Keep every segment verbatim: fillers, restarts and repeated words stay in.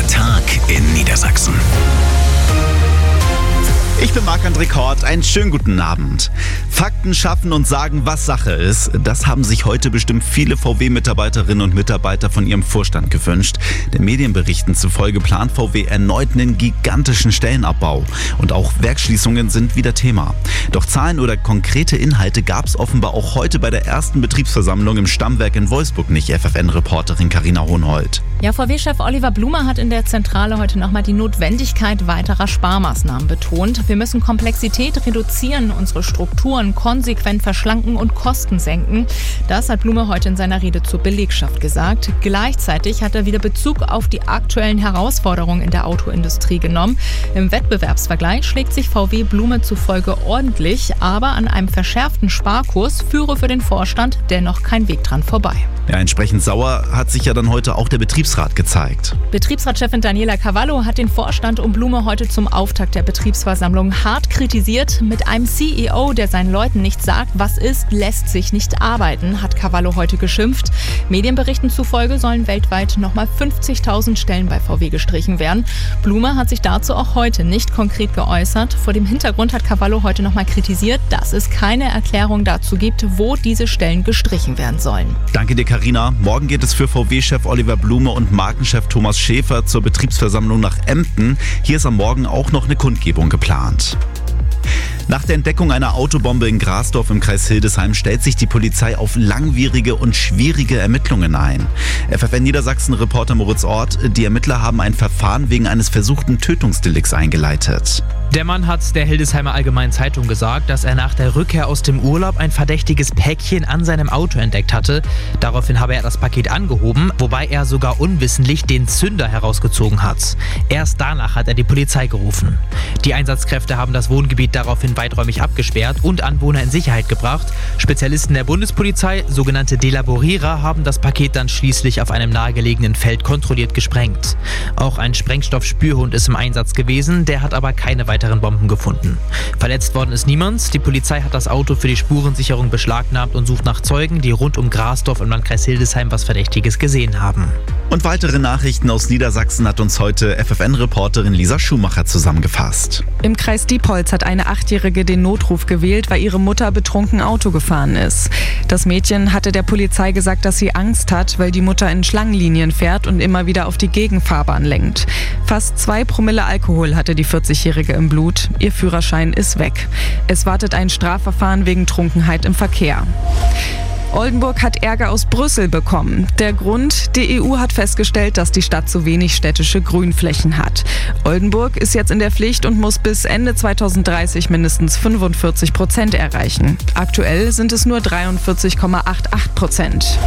Der Tag in Niedersachsen. Ich bin Marc-André Kort, einen schönen guten Abend. Fakten schaffen und sagen, was Sache ist, das haben sich heute bestimmt viele V W-Mitarbeiterinnen und Mitarbeiter von ihrem Vorstand gewünscht. Den Medienberichten zufolge plant V W erneut einen gigantischen Stellenabbau. Und auch Werksschließungen sind wieder Thema. Doch Zahlen oder konkrete Inhalte gab es offenbar auch heute bei der ersten Betriebsversammlung im Stammwerk in Wolfsburg nicht, F F N-Reporterin Carina Hohenhold. Ja, V W-Chef Oliver Blume hat in der Zentrale heute nochmal die Notwendigkeit weiterer Sparmaßnahmen betont. Wir müssen Komplexität reduzieren, unsere Strukturen konsequent verschlanken und Kosten senken. Das hat Blume heute in seiner Rede zur Belegschaft gesagt. Gleichzeitig hat er wieder Bezug auf die aktuellen Herausforderungen in der Autoindustrie genommen. Im Wettbewerbsvergleich schlägt sich V W Blume zufolge ordentlich, aber an einem verschärften Sparkurs führe für den Vorstand dennoch kein Weg dran vorbei. Ja, entsprechend sauer hat sich ja dann heute auch der Betriebsrat gezeigt. Betriebsratschefin Daniela Cavallo hat den Vorstand um Blume heute zum Auftakt der Betriebsversammlung hart kritisiert. Mit einem C E O, der seinen Leuten nicht sagt, was ist, lässt sich nicht arbeiten, hat Cavallo heute geschimpft. Medienberichten zufolge sollen weltweit nochmal fünfzigtausend Stellen bei V W gestrichen werden. Blume hat sich dazu auch heute nicht konkret geäußert. Vor dem Hintergrund hat Cavallo heute nochmal kritisiert, dass es keine Erklärung dazu gibt, wo diese Stellen gestrichen werden sollen. Danke dir, Carina. Morgen geht es für V W-Chef Oliver Blume und Markenchef Thomas Schäfer zur Betriebsversammlung nach Emden. Hier ist am Morgen auch noch eine Kundgebung geplant. Nach der Entdeckung einer Autobombe in Grasdorf im Kreis Hildesheim stellt sich die Polizei auf langwierige und schwierige Ermittlungen ein. F F N Niedersachsen-Reporter Moritz Ort, die Ermittler haben ein Verfahren wegen eines versuchten Tötungsdelikts eingeleitet. Der Mann hat der Hildesheimer Allgemeinen Zeitung gesagt, dass er nach der Rückkehr aus dem Urlaub ein verdächtiges Päckchen an seinem Auto entdeckt hatte. Daraufhin habe er das Paket angehoben, wobei er sogar unwissentlich den Zünder herausgezogen hat. Erst danach hat er die Polizei gerufen. Die Einsatzkräfte haben das Wohngebiet daraufhin weiträumig abgesperrt und Anwohner in Sicherheit gebracht. Spezialisten der Bundespolizei, sogenannte Delaborierer, haben das Paket dann schließlich auf einem nahegelegenen Feld kontrolliert gesprengt. Auch ein Sprengstoffspürhund ist im Einsatz gewesen, der hat aber keine weiteren Bomben gefunden. Verletzt worden ist niemand. Die Polizei hat das Auto für die Spurensicherung beschlagnahmt und sucht nach Zeugen, die rund um Grasdorf im Landkreis Hildesheim was Verdächtiges gesehen haben. Und weitere Nachrichten aus Niedersachsen hat uns heute F F N-Reporterin Lisa Schumacher zusammengefasst. Im Kreis Diepholz hat eine Achtjährige den Notruf gewählt, weil ihre Mutter betrunken Auto gefahren ist. Das Mädchen hatte der Polizei gesagt, dass sie Angst hat, weil die Mutter in Schlangenlinien fährt und immer wieder auf die Gegenfahrbahn lenkt. Fast zwei Promille Alkohol hatte die vierzigjährige im Blut. Ihr Führerschein ist weg. Es wartet ein Strafverfahren wegen Trunkenheit im Verkehr. Oldenburg hat Ärger aus Brüssel bekommen. Der Grund: Die E U hat festgestellt, dass die Stadt zu wenig städtische Grünflächen hat. Oldenburg ist jetzt in der Pflicht und muss bis Ende zweitausenddreißig mindestens fünfundvierzig Prozent erreichen. Aktuell sind es nur dreiundvierzig Komma achtundachtzig Prozent.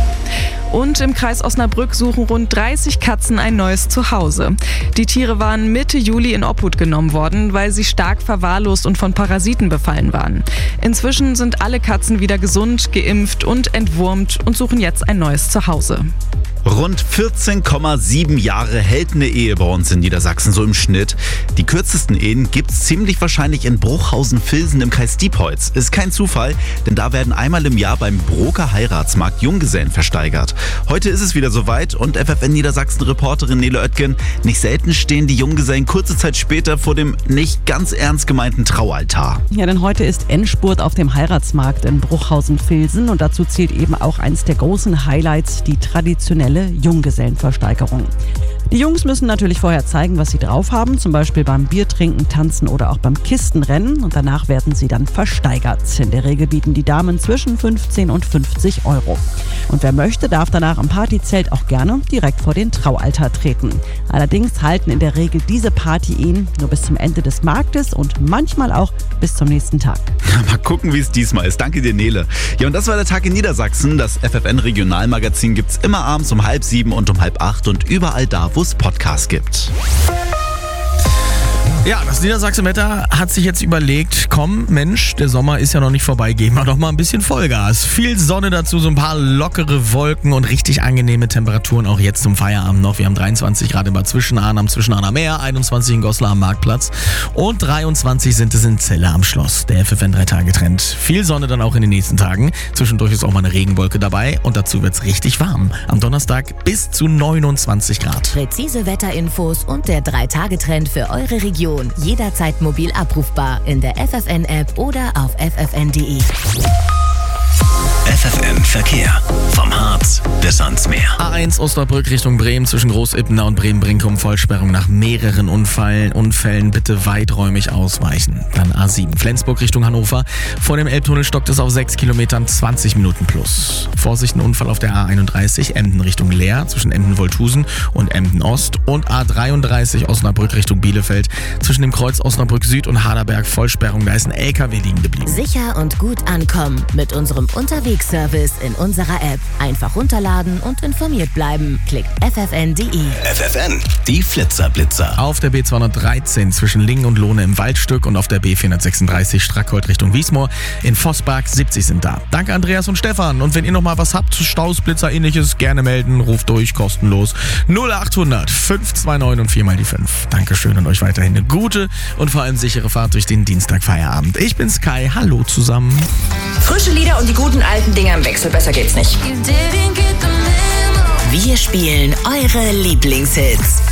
Und im Kreis Osnabrück suchen rund dreißig Katzen ein neues Zuhause. Die Tiere waren Mitte Juli in Obhut genommen worden, weil sie stark verwahrlost und von Parasiten befallen waren. Inzwischen sind alle Katzen wieder gesund, geimpft und entwurmt und suchen jetzt ein neues Zuhause. Rund vierzehn Komma sieben Jahre hält eine Ehe bei uns in Niedersachsen, so im Schnitt. Die kürzesten Ehen gibt's ziemlich wahrscheinlich in Bruchhausen-Vilsen im Kreis Diepholz. Ist kein Zufall, denn da werden einmal im Jahr beim Broker Heiratsmarkt Junggesellen versteigert. Heute ist es wieder soweit und F F N Niedersachsen-Reporterin Nele Oetgen, nicht selten stehen die Junggesellen kurze Zeit später vor dem nicht ganz ernst gemeinten Traualtar. Ja, denn heute ist Endspurt auf dem Heiratsmarkt in Bruchhausen-Vilsen und dazu zählt eben auch eins der großen Highlights, die traditionelle Junggesellenversteigerung. Die Jungs müssen natürlich vorher zeigen, was sie drauf haben, zum Beispiel beim Biertrinken, Tanzen oder auch beim Kistenrennen, und danach werden sie dann versteigert. In der Regel bieten die Damen zwischen fünfzehn und fünfzig Euro. Und wer möchte, darf danach am Partyzelt auch gerne direkt vor den Traualtar treten. Allerdings halten in der Regel diese Party-Ehen nur bis zum Ende des Marktes und manchmal auch bis zum nächsten Tag. Mal gucken, wie es diesmal ist. Danke dir, Nele. Ja, und das war der Tag in Niedersachsen. Das F F N-Regionalmagazin gibt's immer abends um halb sieben und um halb acht und überall da, wo es Podcasts gibt. Ja, das Niedersachsen-Wetter hat sich jetzt überlegt, komm Mensch, der Sommer ist ja noch nicht vorbei, geben wir doch mal ein bisschen Vollgas. Viel Sonne dazu, so ein paar lockere Wolken und richtig angenehme Temperaturen auch jetzt zum Feierabend noch. Wir haben dreiundzwanzig Grad in Bad Zwischenahn am Zwischenahner Meer, einundzwanzig in Goslar am Marktplatz und dreiundzwanzig sind es in Celle am Schloss. Der F F N drei Tage Trend. Viel Sonne dann auch in den nächsten Tagen. Zwischendurch ist auch mal eine Regenwolke dabei und dazu wird's richtig warm. Am Donnerstag bis zu neunundzwanzig Grad. Präzise Wetterinfos und der drei Tage Trend für eure Region. Jederzeit mobil abrufbar in der F F N-App oder auf f f n punkt d e. F F N Verkehr. Vom Harz bis ans Meer. A eins Osnabrück Richtung Bremen zwischen Großippener und Bremen-Brinkum. Vollsperrung nach mehreren Unfallen. Unfällen bitte weiträumig ausweichen. Dann A sieben Flensburg Richtung Hannover. Vor dem Elbtunnel stockt es auf sechs Kilometern, zwanzig Minuten plus. Vorsicht, ein Unfall auf der A einunddreißig Emden Richtung Leer zwischen Emden-Wolthusen und Emden-Ost. Und A dreiunddreißig Osnabrück Richtung Bielefeld zwischen dem Kreuz Osnabrück Süd und Haderberg. Vollsperrung, da ist ein L K W liegen geblieben. Sicher und gut ankommen mit unserem Unterwegsservice in unserer App. Einfach runterladen und informiert bleiben. Klickt f f n punkt d e. F F N, die Flitzerblitzer. Auf der B zweihundertdreizehn zwischen Lingen und Lohne im Waldstück und auf der B vierhundertsechsunddreißig Strackholt Richtung Wiesmoor. In Vossberg siebzig sind da. Danke Andreas und Stefan. Und wenn ihr noch mal was habt, Staus, Blitzer, ähnliches, gerne melden. Ruft durch, kostenlos. null achthundert fünf zwei neun und vier mal die fünf. Dankeschön und euch weiterhin eine gute und vor allem sichere Fahrt durch den Dienstagfeierabend. Ich bin Sky. Hallo zusammen. Frische Lieder und die guten alten Dinger im Wechsel. Besser geht's nicht. Wir spielen eure Lieblingshits.